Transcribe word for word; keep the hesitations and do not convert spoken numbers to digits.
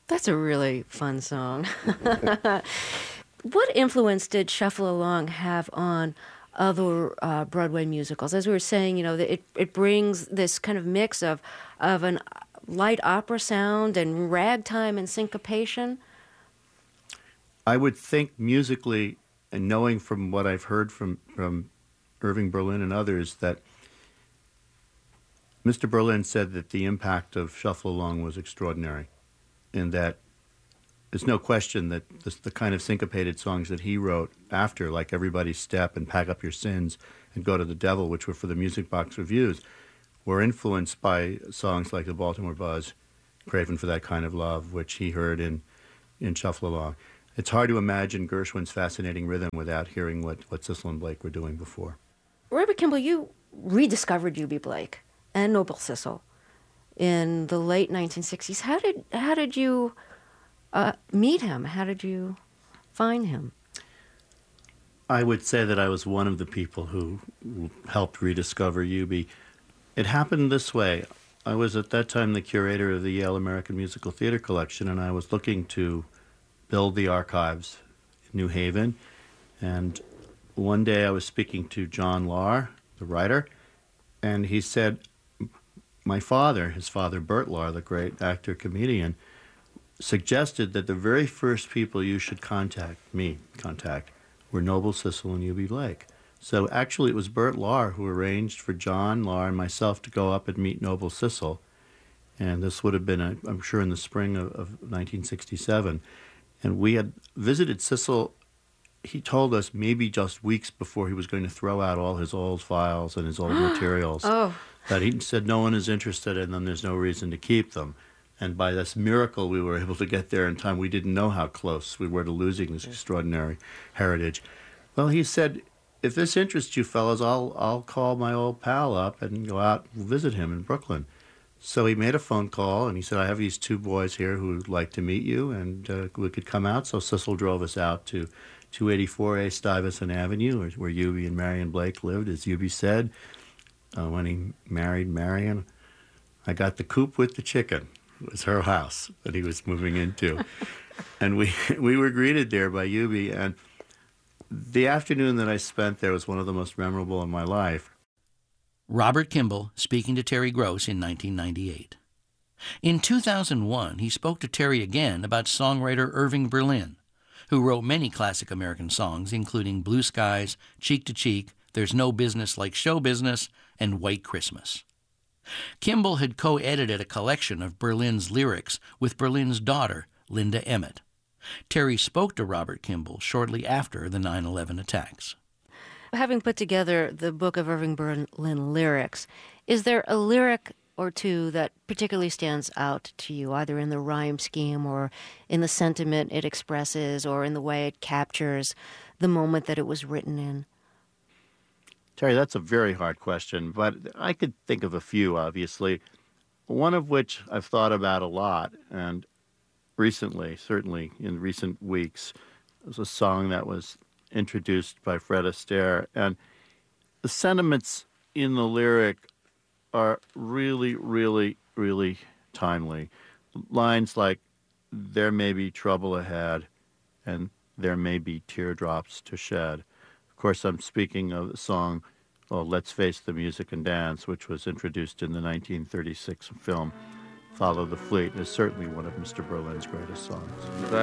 That's a really fun song. What influence did Shuffle Along have on other uh, Broadway musicals? As we were saying, you know, it it brings this kind of mix of of an light opera sound and ragtime and syncopation. I would think musically, and knowing from what I've heard from, from Irving Berlin and others, that Mister Berlin said that the impact of Shuffle Along was extraordinary, and that there's no question that this, the kind of syncopated songs that he wrote after, like Everybody's Step and Pack Up Your Sins and Go to the Devil, which were for the Music Box Reviews, were influenced by songs like the Baltimore Buzz, Craving for That Kind of Love, which he heard in, in Shuffle Along. It's hard to imagine Gershwin's fascinating rhythm without hearing what, what Sissel and Blake were doing before. Robert Kimball, you rediscovered Eubie Blake and Noble Sissel in the late nineteen sixties. How did how did you uh, meet him? How did you find him? I would say that I was one of the people who helped rediscover Eubie. It happened this way. I was at that time the curator of the Yale American Musical Theater Collection, and I was looking to build the archives in New Haven. And one day I was speaking to John Lahr, the writer, and he said, my father, his father Bert Lahr, the great actor-comedian, suggested that the very first people you should contact, me contact, were Noble Sissel and Eubie Blake. So actually it was Bert Lahr who arranged for John Lahr and myself to go up and meet Noble Sissel. And this would have been, a, I'm sure, in the spring of, of nineteen sixty-seven. And we had visited Sissel, he told us maybe just weeks before he was going to throw out all his old files and his old materials. Oh. That he said no one is interested in them, there's no reason to keep them. And by this miracle, we were able to get there in time. We didn't know how close we were to losing this extraordinary heritage. Well, he said, if this interests you fellows, I'll, I'll call my old pal up and go out and visit him in Brooklyn. So he made a phone call, and he said, I have these two boys here who would like to meet you, and uh, we could come out. So Sissel drove us out to two eighty-four A Stuyvesant Avenue, where, where Eubie and Marion Blake lived, as Eubie said. Uh, when he married Marion, I got the coop with the chicken. It was her house that he was moving into. And we we were greeted there by Eubie, and the afternoon that I spent there was one of the most memorable in my life. Robert Kimball speaking to Terry Gross in nineteen ninety-eight. In two thousand one, he spoke to Terry again about songwriter Irving Berlin, who wrote many classic American songs, including Blue Skies, Cheek to Cheek, There's No Business Like Show Business, and White Christmas. Kimball had co-edited a collection of Berlin's lyrics with Berlin's daughter, Linda Emmett. Terry spoke to Robert Kimball shortly after the nine eleven attacks. Having put together the book of Irving Berlin lyrics, is there a lyric or two that particularly stands out to you, either in the rhyme scheme or in the sentiment it expresses or in the way it captures the moment that it was written in? Terry, that's a very hard question, but I could think of a few, obviously, one of which I've thought about a lot, and recently, certainly in recent weeks, was a song that was introduced by Fred Astaire, and the sentiments in the lyric are really, really, really timely. Lines like, there may be trouble ahead, and there may be teardrops to shed. Of course, I'm speaking of the song, oh, Let's Face the Music and Dance, which was introduced in the nineteen thirty-six film Follow the Fleet, and is certainly one of Mister Berlin's greatest songs.